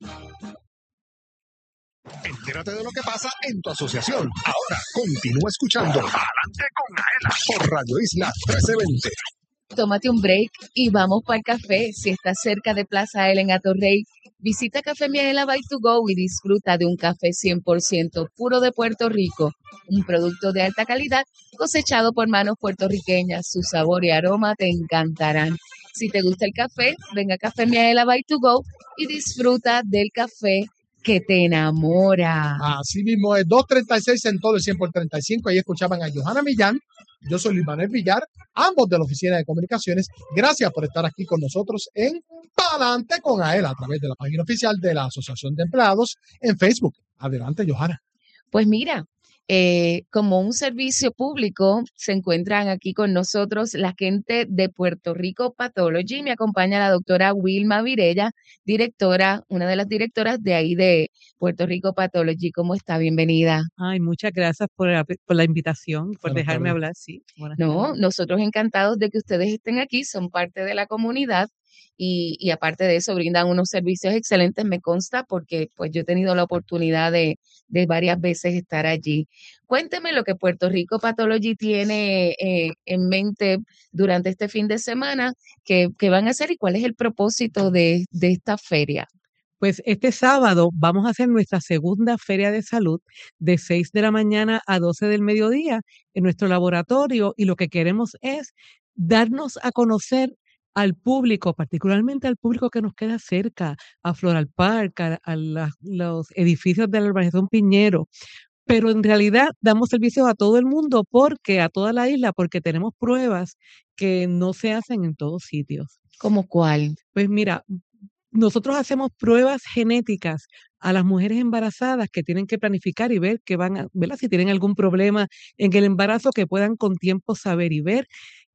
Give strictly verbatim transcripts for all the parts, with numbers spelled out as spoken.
Entérate de lo que pasa en tu asociación. Ahora continúa escuchando Adelante con Aela por Radio Isla trece veinte. Tómate un break y vamos para el café. Si estás cerca de Plaza Ellen Atorrey, visita Café Miaela by to go y disfruta de un café cien por ciento puro de Puerto Rico, un producto de alta calidad cosechado por manos puertorriqueñas. Su sabor y aroma te encantarán. Si te gusta el café, ven a Café Miaela by to go y disfruta del café que te enamora. Así mismo es, dos treinta y seis en todo el cien por treinta y cinco. Ahí escuchaban a Johanna Millán. Yo soy Luis Manuel Villar, ambos de la Oficina de Comunicaciones. Gracias por estar aquí con nosotros en Palante con Aela a través de la página oficial de la Asociación de Empleados en Facebook. Adelante, Johanna. Pues mira, eh, como un servicio público, se encuentran aquí con nosotros la gente de Puerto Rico Pathology. Me acompaña la doctora Wilma Virella, directora, una de las directoras de ahí de Puerto Rico Pathology. ¿Cómo está? Bienvenida. Ay, muchas gracias por la, por la invitación, por Buenas dejarme tardes. hablar. Sí, buenas No, tardes. nosotros encantados de que ustedes estén aquí, son parte de la comunidad. Y, y aparte de eso brindan unos servicios excelentes, me consta, porque pues yo he tenido la oportunidad de, de varias veces estar allí. Cuénteme lo que Puerto Rico Pathology tiene eh, en mente durante este fin de semana, que, que van a hacer y cuál es el propósito de, de esta feria. Pues este sábado vamos a hacer nuestra segunda feria de salud de seis de la mañana a doce del mediodía en nuestro laboratorio, y lo que queremos es darnos a conocer al público, particularmente al público que nos queda cerca, a Floral Park, a, a la- los edificios de la urbanización Piñero. Pero en realidad damos servicios a todo el mundo, porque a toda la isla, porque tenemos pruebas que no se hacen en todos sitios. ¿Cómo cuál? Pues mira, nosotros hacemos pruebas genéticas a las mujeres embarazadas que tienen que planificar y ver que van a, ¿verdad? Si tienen algún problema en el embarazo, que puedan con tiempo saber y ver.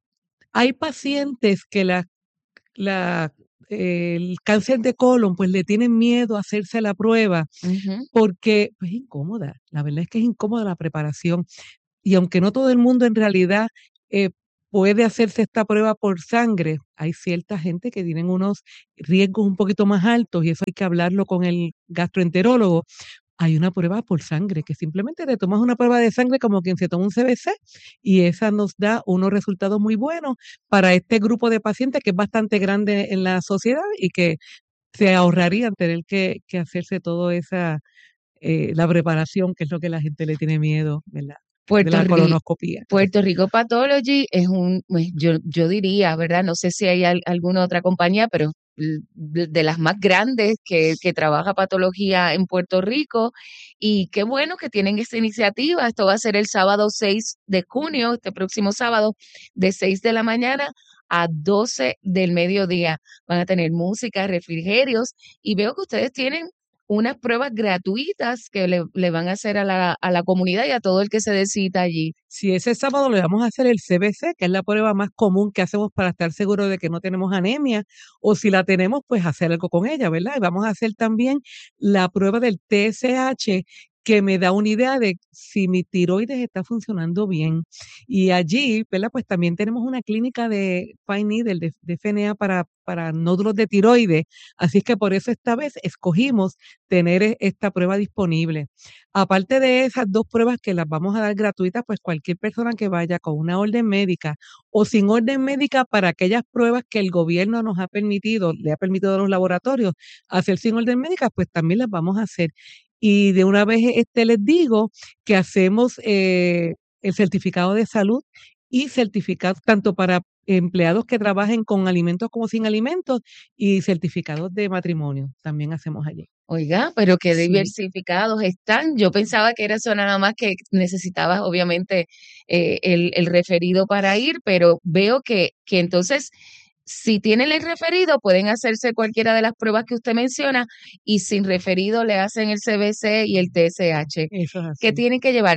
Hay pacientes que la, la, eh, el cáncer de colon, pues le tienen miedo a hacerse la prueba Ujú. porque pues, es incómoda. La verdad es que es incómoda la preparación. Y aunque no todo el mundo en realidad eh, puede hacerse esta prueba por sangre, hay cierta gente que tienen unos riesgos un poquito más altos, y eso hay que hablarlo con el gastroenterólogo. Hay una prueba por sangre, que simplemente te tomas una prueba de sangre como quien se toma un C B C, y esa nos da unos resultados muy buenos para este grupo de pacientes, que es bastante grande en la sociedad y que se ahorrarían tener que, que hacerse toda esa, eh, la preparación, que es lo que la gente le tiene miedo, ¿verdad? De Puerto la Rico. colonoscopía. Puerto Rico Pathology es un, pues, yo, yo diría, ¿verdad? No sé si hay al- alguna otra compañía, pero l- de, de las más grandes que, que trabaja patología en Puerto Rico. Y qué bueno que tienen esta iniciativa. Esto va a ser el sábado seis de junio, este próximo sábado, de seis de la mañana a doce del mediodía. Van a tener música, refrigerios, y veo que ustedes tienen unas pruebas gratuitas que le, le van a hacer a la, a la comunidad y a todo el que se decida allí. Si ese sábado le vamos a hacer el C B C, que es la prueba más común que hacemos para estar seguros de que no tenemos anemia, o si la tenemos, pues hacer algo con ella, ¿verdad? Y vamos a hacer también la prueba del T S H, que me da una idea de si mi tiroides está funcionando bien. Y allí, ¿verdad? Pues también tenemos una clínica de Fine Needle, de, de F N A para, para nódulos de tiroides. Así es que por eso esta vez escogimos tener e- esta prueba disponible. Aparte de esas dos pruebas que las vamos a dar gratuitas, pues cualquier persona que vaya con una orden médica o sin orden médica, para aquellas pruebas que el gobierno nos ha permitido, le ha permitido a los laboratorios hacer sin orden médica, pues también las vamos a hacer. Y de una vez este les digo que hacemos eh, el certificado de salud y certificados tanto para empleados que trabajen con alimentos como sin alimentos, y certificados de matrimonio también hacemos allí. Oiga, pero qué Sí. diversificados están. Yo pensaba que era eso nada más, que necesitabas obviamente eh, el, el referido para ir, pero veo que, que entonces, si tienen el referido, pueden hacerse cualquiera de las pruebas que usted menciona, y sin referido le hacen el C B C y el T S H. Eso es ¿Qué así. tienen que llevar?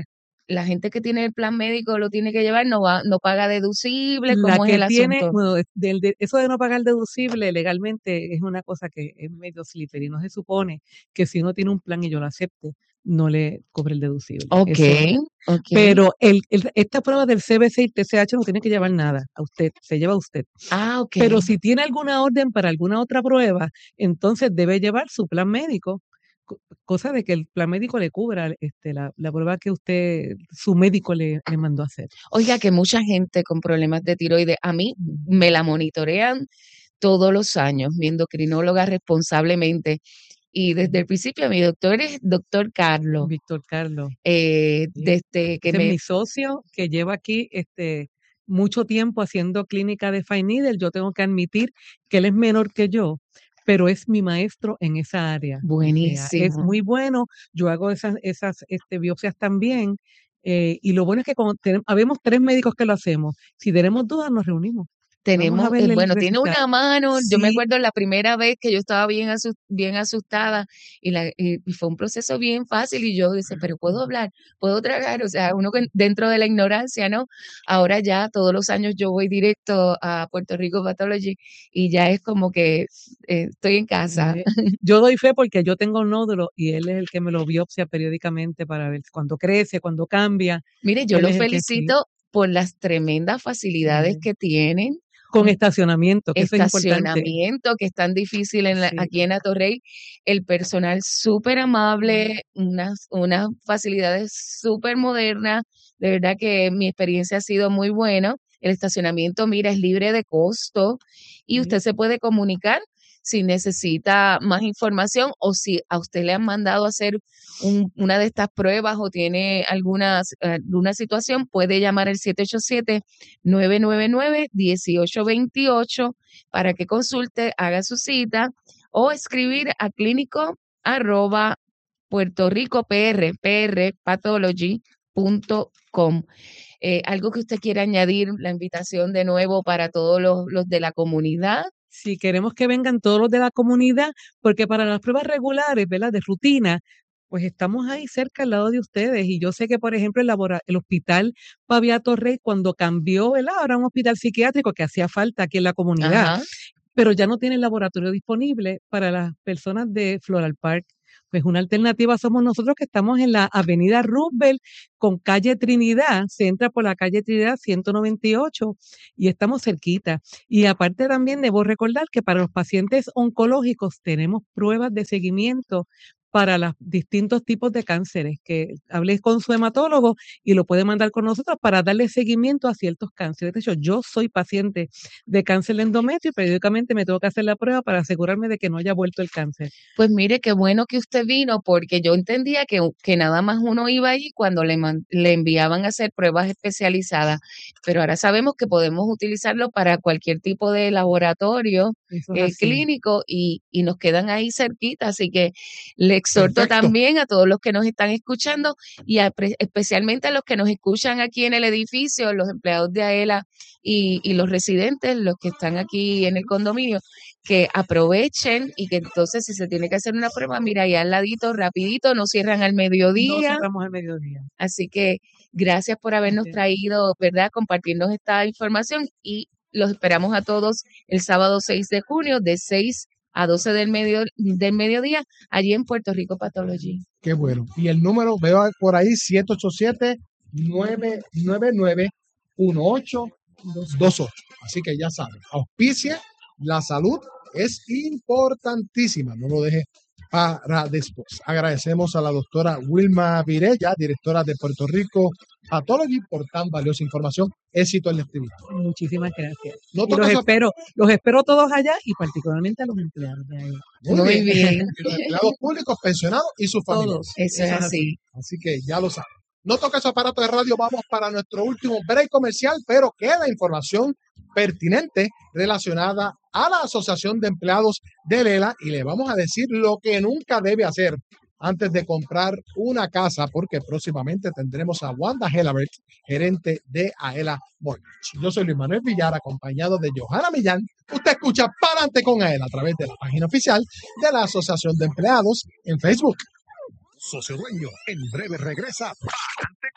la gente que tiene el plan médico lo tiene que llevar, no va, no paga deducible, La ¿cómo es que el tiene, asunto? bueno, del- de- eso de no pagar deducible legalmente es una cosa que es medio slippery. No se supone que si uno tiene un plan y yo lo acepte, no le cobre el deducible. Ok, Eso, ok. pero el, el- esta prueba del C B C y T S H no tiene que llevar nada a usted, se lleva a usted. Ah, ok. Pero si tiene alguna orden para alguna otra prueba, entonces debe llevar su plan médico, co- cosa de que el plan médico le cubra este, la, la prueba que usted, su médico le, le mandó a hacer. Oiga, que mucha gente con problemas de tiroides, a mí me la monitorean todos los años, mi endocrinóloga responsablemente. Y desde el principio, mi doctor es doctor Carlos, Víctor Carlos. eh, Sí. desde que Ese es me... mi socio que lleva aquí este, mucho tiempo haciendo clínica de fine needle. Yo tengo que admitir que él es menor que yo, pero es mi maestro en esa área. O sea, es Buenísimo. muy bueno. Yo hago esas, esas este, biopsias también. eh, y lo bueno es que cuando tenemos, habemos tres médicos que lo hacemos. Si tenemos dudas, nos reunimos. Vamos a Tenemos, eh, ver el bueno, tiene resultado. una mano, yo me Sí, acuerdo la primera vez que yo estaba bien, asus- bien asustada y, la, y, y fue un proceso bien fácil y yo decía, pero puedo hablar, puedo tragar, o sea, uno que dentro de la ignorancia, ¿no? Ahora ya todos los años yo voy directo a Puerto Rico Pathology y ya es como que eh, estoy en casa. eh, yo doy fe porque yo tengo un nódulo y él es el que me lo biopsia periódicamente para ver cuando crece, cuando cambia. Mire, yo Él los es el que sí. felicito por las tremendas facilidades Eh, que tienen. Con Un estacionamiento, que eso es importante. estacionamiento que es tan difícil en la- Sí. aquí en Atorrey, el personal súper amable, unas, unas facilidades súper modernas, de verdad que mi experiencia ha sido muy buena. El estacionamiento, mira, es libre de costo y Sí. usted se puede comunicar si necesita más información o si a usted le han mandado a hacer un- una de estas pruebas o tiene alguna, alguna situación, puede llamar al siete ocho siete, nueve nueve nueve, uno ocho dos ocho para que consulte, haga su cita o escribir a clínico arroba Puerto Rico P R, P R pathology punto com. Eh, algo que usted quiera añadir, la invitación de nuevo para todos los, los de la comunidad. Si queremos que vengan todos los de la comunidad, porque para las pruebas regulares, ¿verdad? De rutina, pues estamos ahí cerca al lado de ustedes. Y yo sé que, por ejemplo, el, labora- el hospital Paviato Rey, cuando cambió, ¿verdad? Ahora un hospital psiquiátrico que hacía falta aquí en la comunidad, Ajá. pero ya no tiene el laboratorio disponible para las personas de Floral Park. Pues una alternativa somos nosotros que estamos en la avenida Roosevelt con calle Trinidad, se entra por la calle Trinidad ciento noventa y ocho y estamos cerquita. Y aparte también debo recordar que para los pacientes oncológicos tenemos pruebas de seguimiento para los distintos tipos de cánceres, que hablé con su hematólogo y lo puede mandar con nosotros para darle seguimiento a ciertos cánceres. De hecho, yo soy paciente de cáncer de endometrio y periódicamente me tengo que hacer la prueba para asegurarme de que no haya vuelto el cáncer. Pues mire, qué bueno que usted vino, porque yo entendía que, que nada más uno iba ahí cuando le, man- le enviaban a hacer pruebas especializadas, pero ahora sabemos que podemos utilizarlo para cualquier tipo de laboratorio Eso es eh, así. clínico y, y nos quedan ahí cerquita, así que le exhorto Perfecto. también a todos los que nos están escuchando y a pre- especialmente a los que nos escuchan aquí en el edificio, los empleados de AELA y, y los residentes, los que están aquí en el condominio, que aprovechen y que entonces si se tiene que hacer una prueba, mira, ahí al ladito, rapidito, no cierran al No mediodía. cerramos al mediodía. Así que gracias por habernos Ok. traído, ¿verdad? Compartirnos esta información y los esperamos a todos el sábado seis de junio de seis a doce del, medio, del mediodía allí en Puerto Rico Pathology. Qué bueno. Y el número, veo por ahí, siete ocho siete, nueve nueve nueve, uno ocho dos ocho. Así que ya saben, auspicia, la salud es importantísima. No lo deje para después. Agradecemos a la doctora Wilma Virella, directora de Puerto Rico Pathology, por tan valiosa información. Éxito en la actividad. Muchísimas gracias. No Y los toca esa- espero, los espero todos allá y particularmente a los empleados de ahí. Muy, Muy bien. bien. Y los empleados públicos, pensionados y sus familias. Todos. Eso es Eso es así. Así que ya lo saben. No toca ese aparato de radio, vamos para nuestro último break comercial, pero queda información pertinente relacionada a la Asociación de Empleados de Lela y le vamos a decir lo que nunca debe hacer antes de comprar una casa, porque próximamente tendremos a Wanda Helabert, gerente de Aela Mortgage. Yo soy Luis Manuel Villar, acompañado de Johanna Millán. Usted escucha Pa'lante con Aela a través de la página oficial de la Asociación de Empleados en Facebook. Socio Dueño, en breve regresa Pa'lante con Aela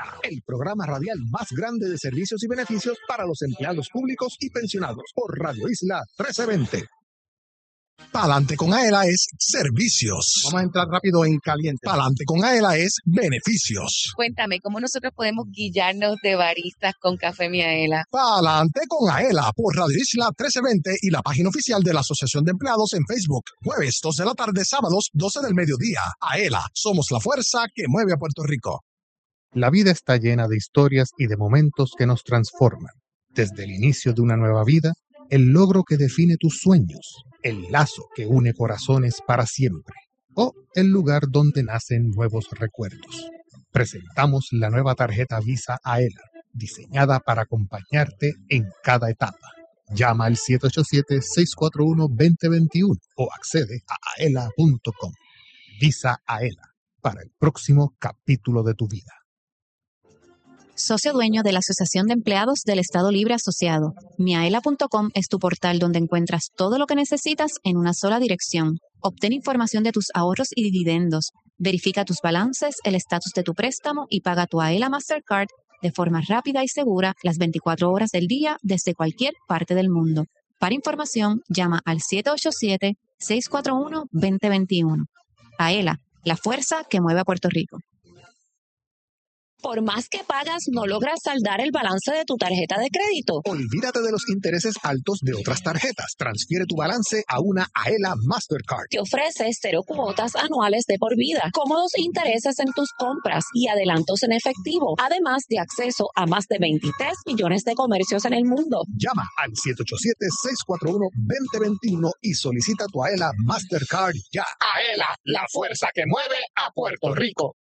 AELA, el programa radial más grande de servicios y beneficios para los empleados públicos y pensionados por Radio Isla trece veinte. Pa'lante con AELA es servicios. Vamos a entrar rápido en caliente. Pa'lante con AELA es beneficios. Cuéntame, ¿cómo nosotros podemos guillarnos de baristas con Café Miaela? Pa'lante con AELA por Radio Isla trece veinte y la página oficial de la Asociación de Empleados en Facebook. Jueves dos de la tarde, sábados doce del mediodía. AELA, somos la fuerza que mueve a Puerto Rico. La vida está llena de historias y de momentos que nos transforman. Desde el inicio de una nueva vida, el logro que define tus sueños, el lazo que une corazones para siempre, o el lugar donde nacen nuevos recuerdos. Presentamos la nueva tarjeta Visa AELA, diseñada para acompañarte en cada etapa. Llama al siete ocho siete, seis cuatro uno, dos cero dos uno o accede a aela punto com. Visa AELA, para el próximo capítulo de tu vida. Socio dueño de la Asociación de Empleados del Estado Libre Asociado. Miaela punto com es tu portal donde encuentras todo lo que necesitas en una sola dirección. Obtén información de tus ahorros y dividendos. Verifica tus balances, el estatus de tu préstamo y paga tu AELA Mastercard de forma rápida y segura las veinticuatro horas del día desde cualquier parte del mundo. Para información, llama al siete ocho siete, seis cuatro uno, dos cero dos uno. AELA, la fuerza que mueve a Puerto Rico. Por más que pagas, no logras saldar el balance de tu tarjeta de crédito. Olvídate de los intereses altos de otras tarjetas. Transfiere tu balance a una AELA Mastercard. Te ofrece cero cuotas anuales de por vida, cómodos intereses en tus compras y adelantos en efectivo, además de acceso a más de veintitrés millones de comercios en el mundo. Llama al siete ocho siete, seis cuatro uno, dos cero dos uno y solicita tu AELA Mastercard ya. AELA, la fuerza que mueve a Puerto Rico.